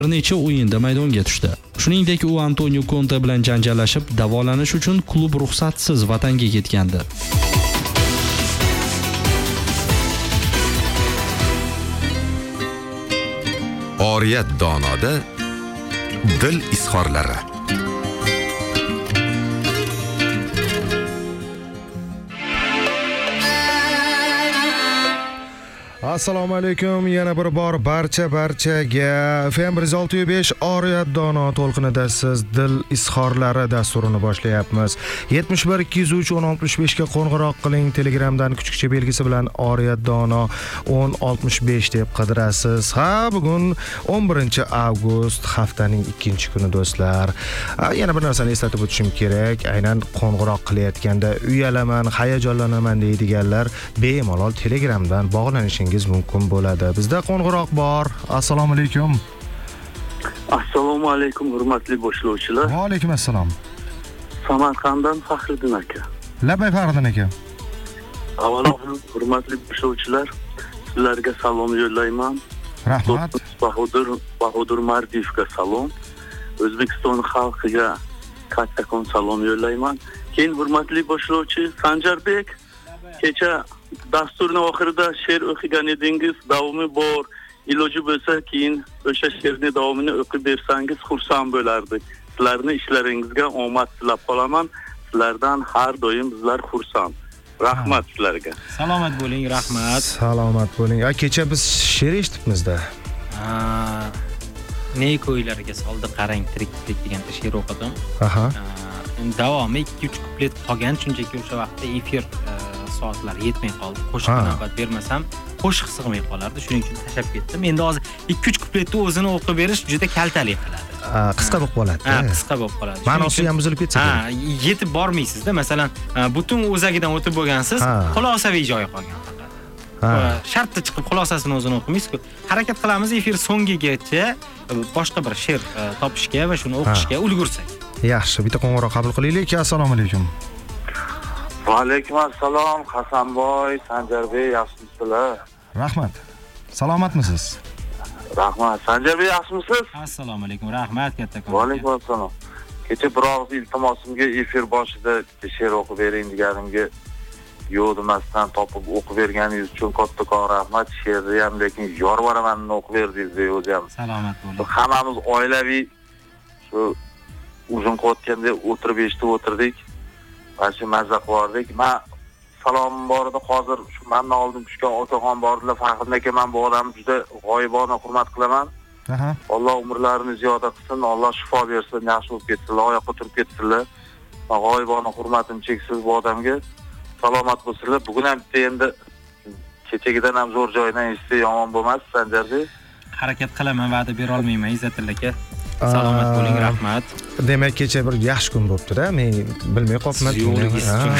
bir necha o'yinda maydonga tushdi. Shuningdek, u Antonio Conte bilan janjallashib, davolanish uchun klub ruxsatsiz vatanga ketgandi. Oriyat donoda dil izhorlari. Assalomu alaykum, yana bir bor barchaga FM 106.5 Oriyat dono to'lqinida siz dil izhorlari dasturini boshlayapmiz. 71 203 1065 ga qo'ng'iroq qiling. Telegramdan kuchukcha belgisi bilan Oriyat dono 1065 deb qidirasiz. Bugun 11-avgust, haftaning 2-kuni do'stlar. Yana bir narsani eslatib o'tishim kerak. Aynan qo'ng'iroq qilayotganda uyalaman, hayajonlanaman deydiganlar bemalol Telegramdan bog'lanishingiz mumkin bo'ladi. Bizda qo'ng'iroq bor. Assalomu alaykum. Assalomu alaykum hurmatli boshlovchilar. Va alaykum assalom. Samarqanddan Faxriddin aka. Labay Faxriddin aka. Avvalo hurmatli boshlovchilar, sizlarga salom yo'llayman. Rahmat. Bahodur Mardiyevga salom. O'zbekiston xalqiga kattakon salom yo'llayman. Keyin hurmatli boshlovchi Sanjarbek, kecha dasturning oxirida she'r o'qigan edingiz, davomi bor. Iloji bo'lsa keyin o'sha she'rni davomini o'qib bersangiz xursand bo'lardik. Sizlarning ishlaringizga omad tilab qolaman. Sizlardan har doim bizlar xursand. Rahmat sizlarga. Salomat bo'ling, rahmat. Salomat bo'ling. Kecha biz she'r eshitdikmizda. Ne ko'ylariga soldi qarang tiriklik degan she'r o'qidim. Davomi 2-3 kuplet qolgan, shunchaki o'sha vaqtda efir soatlar yetmay qoldi. Qo'shiqqa navbat bermasam, qo'shiq sig'may qolardi. Shuning uchun tashab ketdim. Endi hozir 2-3 kupletni o'zini o'qib berish juda kaltalik qiladi. Qisqa bo'lib qoladi. Qisqa bo'lib qoladi. Ma'nosi ham buzilib ketsa. Yetib bormaysizda. Masalan, butun o'zagidan o'tib bo'lgansiz, xulosaviy joyi qolgan. Shartda chiqib xulosasini o'zini o'qimaysiz-ku. Harakat qilamiz efir so'ngigacha boshqa bir she'r topishga va shuni o'qishga ulgursak. Yaxshi, bitta qo'ng'iroq qabul qilaylik. Assalomu alaykum. Va alaykum assalom, Hasanboy, Sanjarbek, yaxshimisizlar? Rahmat. Salomatmisiz? Rahmat. Sanjarbek, yaxshimisiz? Assalomu alaykum, rahmat kattakon. Va alaykum assalom. Kecha biroz iltimosimga efir boshida she'r o'qib bering deganimga yo'q demasdan topib o'qib berganingiz uchun kattakon rahmat. She'rni ham lekin yorvaramanni o'qib berdingiz o'zi ham. Salomat bo'ling. Hammamiz oilaviy shu uzun qotganda o'tirib eshitib o'tirdik. Shu mazza qildik. Men salom bor edi, hozir shu mendan oldin tushgan otaxon bordilar. Faxriddin aka, men bu odamni juda g'oyibona hurmat qilaman. Alloh umrlarini ziyoda qilsin, Alloh shifo bersin, yaxshi bo'lib ketsinlar, oyoqqa turib ketsinlar. Men g'oyibona hurmatim cheksiz bu odamga. Salomat bo'lsinlar. Bugun ham endi kechagidan ham zo'r joydan eshitsa yomon bo'lmas, Sanjarbek. Harakat qilaman, va'da bera olmayman, Izzatilla aka. Salomat bo'ling, rahmat. Demak, kecha bir yaxshi kun bo'libdi-da. Men bilmay qolibman. Yo'qligingiz uchun.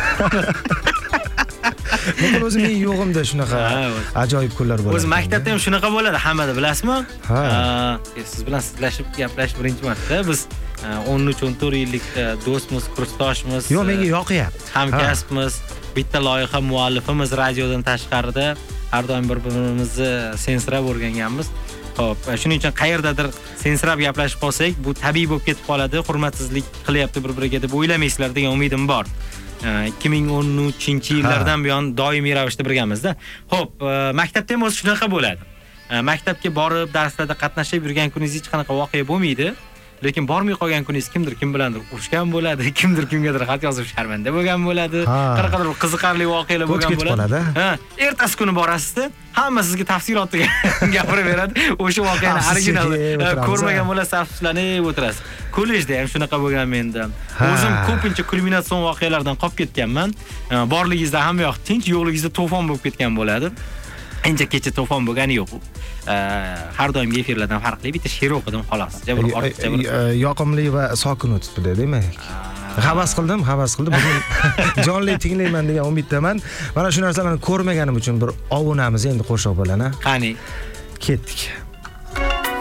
Lekin o'zi men yo'g'imda shunaqa ajoyib kunlar bo'ladi. O'zi maktabda ham shunaqa bo'ladi, hammada bilasizmi? Siz bilan sizlashib, gaplashib birinchi marta. Biz 13-14 yillik do'stmiz, kursdoshmiz. Yo'q, menga yoqyapti. Hamkasbmiz, bitta loyiha muallifimiz, radiodan tashqarida har doim bir-birimizni sensirab o'rganganmiz. Xo'p, shuning uchun qayerdadir sensirab gaplashib qolsak, bu tabiiy bo'lib ketib qoladi, hurmatsizlik qilyapti bir-biriga deb o'ylamaysizlar degan umidim bor. 2013-yillardan buyon doimiy ravishda birgamizda. Xo'p, maktabda ham o'zi shunaqa bo'ladi. Maktabga borib, darslarda qatnashib yurgan kuningiz hech qanaqa voqea bo'lmaydi. Lekin bormay qolgan kuningiz kimdir kim bilandir urushgan bo'ladi, kimdir kimgadir xat yozib sharmanda bo'lgan bo'ladi, qanaqadir qiziqarli voqealar bo'lgan bo'ladi. Ertasi kuni borasizda, hamma sizga tafsilotli gapirib beradi. O'sha voqeani original ko'rmagan bo'lasiz, afsuslanib o'tirasiz. Kollejda ham shunaqa bo'lgan menda. O'zim ko'pincha kulminatsion voqealardan qolib ketganman. Borligingizda hamma yoq tinch, yo'qligingizda to'fon bo'lib ketgan bo'ladi. Ancha kecha to'fon bo'lgani yo'q. Har doimgi efirlardan farqli bitta she'r o'qidim xolos. Yoqimli va sokin o'tibdi, demak. Havas qildim. Bugun jonli tinglayman degan umiddaman. Mana shu narsalarni ko'rmaganim uchun bir ovunamiz endi qo'shiq bilan, Qani, ketdik.